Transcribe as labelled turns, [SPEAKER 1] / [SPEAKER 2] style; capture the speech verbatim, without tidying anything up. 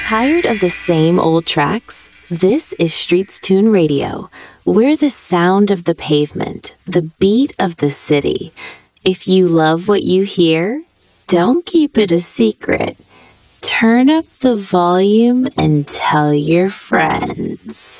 [SPEAKER 1] Tired of the same old tracks? This is Streets Tune Radio. We're the sound of the pavement, the beat of the city. If you love what you hear, don't keep it a secret. Turn up the volume and tell your friends.